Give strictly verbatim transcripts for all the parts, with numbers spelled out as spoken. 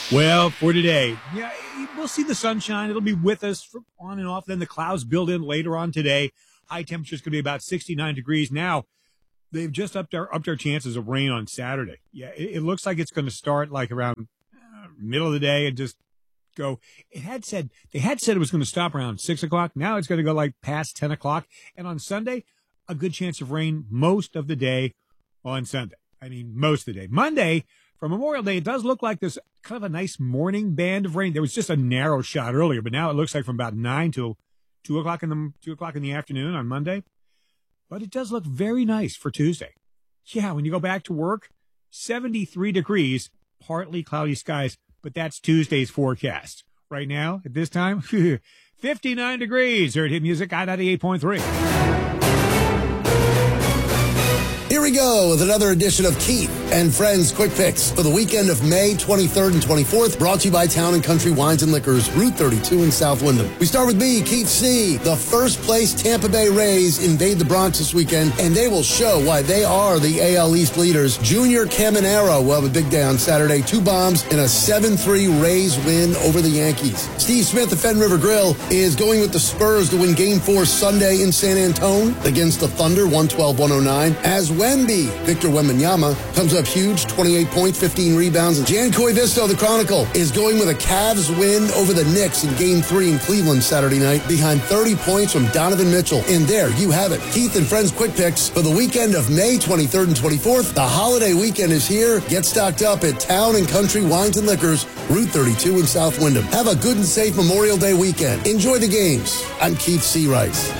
Well, for today, yeah, we'll see the sunshine. It'll be with us for on and off. Then the clouds build in later on today. High temperature is going to be about sixty-nine degrees. Now, they've just upped our, upped our chances of rain on Saturday. Yeah, it, it looks like it's going to start like around uh, middle of the day and just go. It had said, they had said it was going to stop around six o'clock. Now it's going to go like past ten o'clock. And on Sunday, a good chance of rain most of the day on Sunday. I mean, most of the day. Monday, for Memorial Day, it does look like there's kind of a nice morning band of rain. There was just a narrow shot earlier, but now it looks like from about nine till two o'clock in the two o'clock in the afternoon on Monday. But it does look very nice for Tuesday. Yeah, when you go back to work, seventy-three degrees, partly cloudy skies, but that's Tuesday's forecast. Right now, at this time, fifty-nine degrees. Here at Hit Music, I ninety-eight point three. Here we go with another edition of Keith and Friends Quick Picks for the weekend of May twenty-third and twenty-fourth, brought to you by Town and Country Wines and Liquors, Route thirty-two in South Windham. We start with me, Keith C. The first place Tampa Bay Rays invade the Bronx this weekend, and they will show why they are the A L East leaders. Junior Caminero will have a big day on Saturday. Two bombs in a seven three Rays win over the Yankees. Steve Smith of Fenn River Grill is going with the Spurs to win Game four Sunday in San Antone against the Thunder, one twelve one oh nine. As Wemby, Victor Wembanyama, comes up huge, twenty-eight points, fifteen rebounds. And Jan Koivisto, the Chronicle, is going with a Cavs win over the Knicks in Game three in Cleveland Saturday night behind thirty points from Donovan Mitchell. And there you have it. Keith and Friends Quick Picks for the weekend of May twenty-third and twenty-fourth. The holiday weekend is here. Get stocked up at Town and Country Wines and Liquors, Route thirty-two in South Windham. Have a good and safe Memorial Day weekend. Enjoy the games. I'm Keith C. Rice.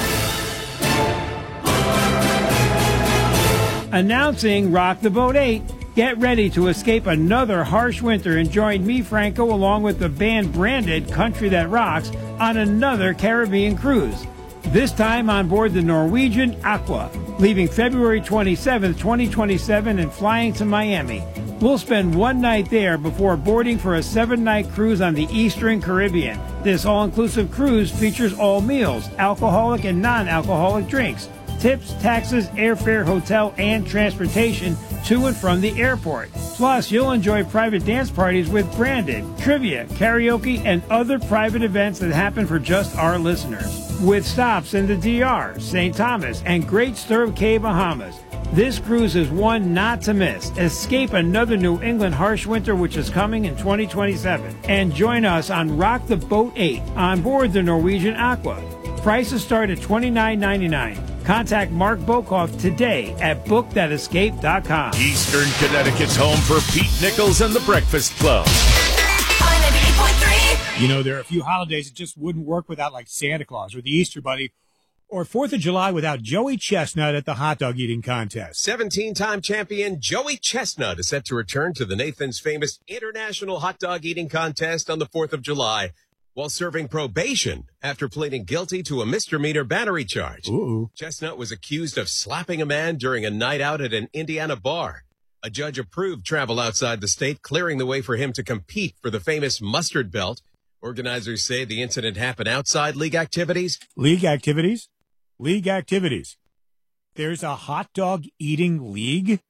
Announcing Rock the Boat eight. Get ready to escape another harsh winter and join me, Franco, along with the band Branded Country That Rocks on another Caribbean cruise. This time on board the Norwegian Aqua, leaving February twenty-seventh, twenty twenty-seven and flying to Miami. We'll spend one night there before boarding for a seven-night cruise on the Eastern Caribbean. This all-inclusive cruise features all meals, alcoholic and non-alcoholic drinks, tips, taxes, airfare, hotel, and transportation to and from the airport. Plus, you'll enjoy private dance parties with Branded, trivia, karaoke, and other private events that happen for just our listeners. With stops in the D R, Saint Thomas, and Great Stirrup Cay, Bahamas. This cruise is one not to miss. Escape another New England harsh winter, which is coming in twenty twenty-seven. And join us on Rock the Boat eight on board the Norwegian Aqua. Prices start at twenty-nine ninety-nine. Contact Mark Bokoff today at book that escape dot com. Eastern Connecticut's home for Pete Nichols and the Breakfast Club. ninety-eight point three. You know, there are a few holidays that just wouldn't work without, like Santa Claus or the Easter Bunny, or fourth of July without Joey Chestnut at the hot dog eating contest. seventeen-time champion Joey Chestnut is set to return to the Nathan's famous International Hot Dog Eating Contest on the fourth of July. While serving probation after pleading guilty to a misdemeanor battery charge. Ooh. Chestnut was accused of slapping a man during a night out at an Indiana bar. A judge approved travel outside the state, clearing the way for him to compete for the famous mustard belt. Organizers say the incident happened outside league activities. League activities? League activities. There's a hot dog eating league?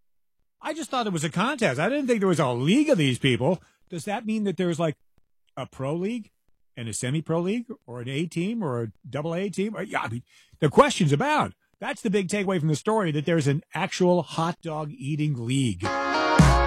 I just thought it was a contest. I didn't think there was a league of these people. Does that mean that there's like a pro league and a semi-pro league or an A team or a double A team? Or, yeah, I mean, the questions abound. That's the big takeaway from the story, that there's an actual hot dog eating league.